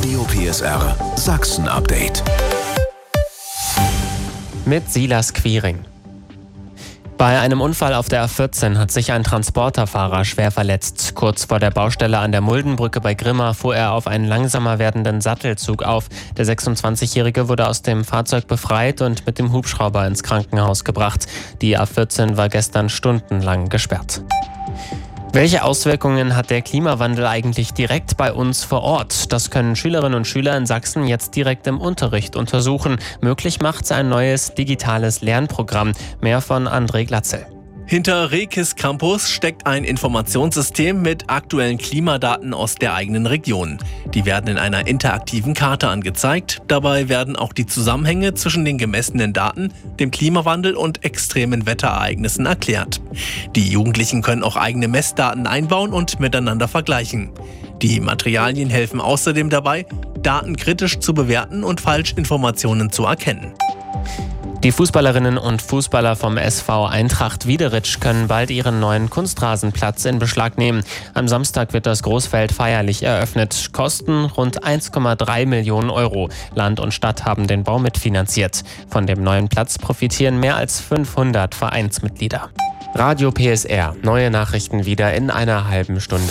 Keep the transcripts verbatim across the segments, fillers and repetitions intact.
Radio P S R Sachsen Update. Mit Silas Quiring. Bei einem Unfall auf der A vierzehn hat sich ein Transporterfahrer schwer verletzt. Kurz vor der Baustelle an der Muldenbrücke bei Grimma fuhr er auf einen langsamer werdenden Sattelzug auf. Der sechsundzwanzigjährige wurde aus dem Fahrzeug befreit und mit dem Hubschrauber ins Krankenhaus gebracht. Die A vierzehn war gestern stundenlang gesperrt. Welche Auswirkungen hat der Klimawandel eigentlich direkt bei uns vor Ort? Das können Schülerinnen und Schüler in Sachsen jetzt direkt im Unterricht untersuchen. Möglich macht's ein neues digitales Lernprogramm. Mehr von André Glatzel. Hinter Rekis Campus steckt ein Informationssystem mit aktuellen Klimadaten aus der eigenen Region. Die werden in einer interaktiven Karte angezeigt. Dabei werden auch die Zusammenhänge zwischen den gemessenen Daten, dem Klimawandel und extremen Wetterereignissen erklärt. Die Jugendlichen können auch eigene Messdaten einbauen und miteinander vergleichen. Die Materialien helfen außerdem dabei, Daten kritisch zu bewerten und Falschinformationen zu erkennen. Die Fußballerinnen und Fußballer vom S V Eintracht Wiederitsch können bald ihren neuen Kunstrasenplatz in Beschlag nehmen. Am Samstag wird das Großfeld feierlich eröffnet. Kosten rund eins Komma drei Millionen Euro. Land und Stadt haben den Bau mitfinanziert. Von dem neuen Platz profitieren mehr als fünfhundert Vereinsmitglieder. Radio P S R. Neue Nachrichten wieder in einer halben Stunde.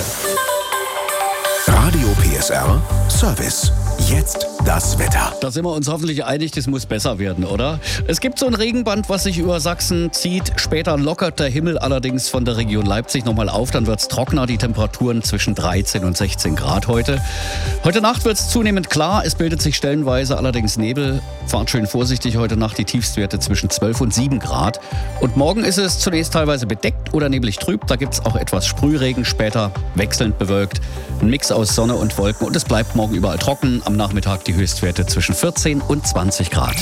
Radio P S R Service. Jetzt das Wetter. Da sind wir uns hoffentlich einig, das muss besser werden, oder? Es gibt so ein Regenband, was sich über Sachsen zieht. Später lockert der Himmel allerdings von der Region Leipzig nochmal auf. Dann wird es trockener, die Temperaturen zwischen dreizehn und sechzehn Grad heute. Heute Nacht wird es zunehmend klar. Es bildet sich stellenweise allerdings Nebel. Fahrt schön vorsichtig heute Nacht, die Tiefstwerte zwischen zwölf und sieben Grad. Und morgen ist es zunächst teilweise bedeckt oder neblig trüb. Da gibt es auch etwas Sprühregen, später wechselnd bewölkt. Ein Mix aus Sonne und Wolken und es bleibt morgen überall trocken. Am Nachmittag die Höchstwerte zwischen vierzehn und zwanzig Grad.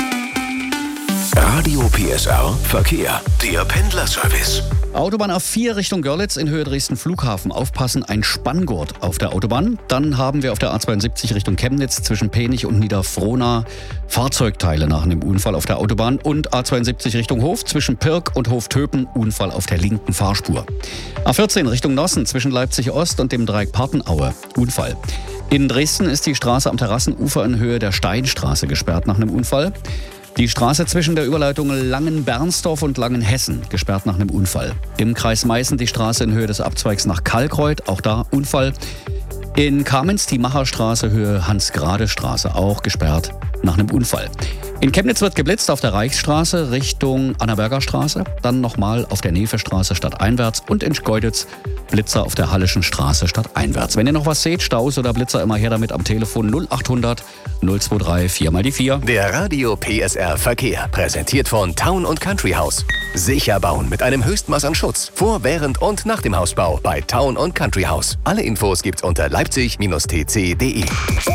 Radio P S R Verkehr. Der Pendlerservice. Autobahn A vier Richtung Görlitz in Höhe Dresden Flughafen. Aufpassen, ein Spanngurt auf der Autobahn. Dann haben wir auf der A zweiundsiebzig Richtung Chemnitz zwischen Penich und Niederfrohna Fahrzeugteile nach einem Unfall auf der Autobahn. Und A zweiundsiebzig Richtung Hof zwischen Pirk und Hoftöpen Unfall auf der linken Fahrspur. A vierzehn Richtung Nossen zwischen Leipzig Ost und dem Dreieck Partenaue Unfall. In Dresden ist die Straße am Terrassenufer in Höhe der Steinstraße gesperrt nach einem Unfall. Die Straße zwischen der Überleitung Langen-Bernsdorf und Langenhessen gesperrt nach einem Unfall. Im Kreis Meißen die Straße in Höhe des Abzweigs nach Kalkreuth, auch da Unfall. In Kamenz die Macherstraße Höhe Hans-Grade-Straße, auch gesperrt nach einem Unfall. In Chemnitz wird geblitzt auf der Reichsstraße Richtung Annaberger Straße, dann nochmal auf der Nevestraße stadteinwärts und in Schkeuditz Blitzer auf der Hallischen Straße stadteinwärts. Wenn ihr noch was seht, Staus oder Blitzer, immer her damit am Telefon null achthundert null zweiundzwanzig vier mal die vier. Der Radio P S R Verkehr, präsentiert von Town und Country House. Sicher bauen mit einem Höchstmaß an Schutz, vor, während und nach dem Hausbau bei Town und Country House. Alle Infos gibt's unter leipzig T C punkt de.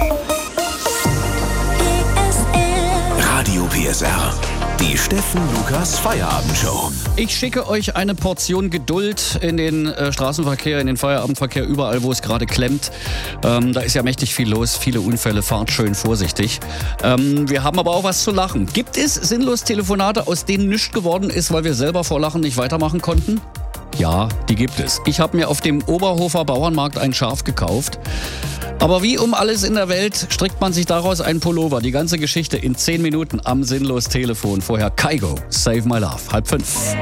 Radio P S R. Die Steffen Lukas Feierabendshow. Ich schicke euch eine Portion Geduld in den äh, Straßenverkehr, in den Feierabendverkehr, überall, wo es gerade klemmt. Ähm, da ist ja mächtig viel los, viele Unfälle, fahrt schön vorsichtig. Ähm, wir haben aber auch was zu lachen. Gibt es sinnlos Telefonate, aus denen nichts geworden ist, weil wir selber vor Lachen nicht weitermachen konnten? Ja, die gibt es. Ich habe mir auf dem Oberhofer Bauernmarkt ein Schaf gekauft. Aber wie um alles in der Welt strickt man sich daraus einen Pullover. Die ganze Geschichte in zehn Minuten am Sinnlos Telefon. Vorher Kygo, Save My Love, halb fünf.